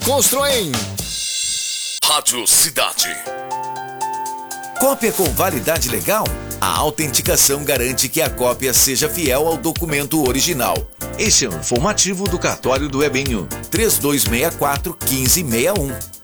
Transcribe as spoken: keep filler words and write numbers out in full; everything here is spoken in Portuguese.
Constroem. Rádio Cidade. Cópia com validade legal? A autenticação garante que a cópia seja fiel ao documento original. Este é o informativo do Cartório do Ebinho. três dois seis quatro, um cinco seis um.